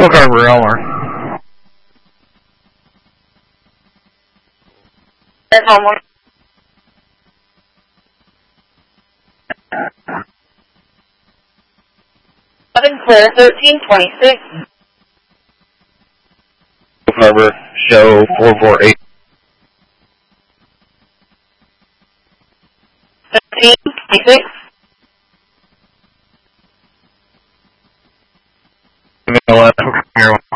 Hook Harbor, Elmer. That's Elmer. Clear 1326. Hook Harbor, show 448. 1326. Hook Harbor.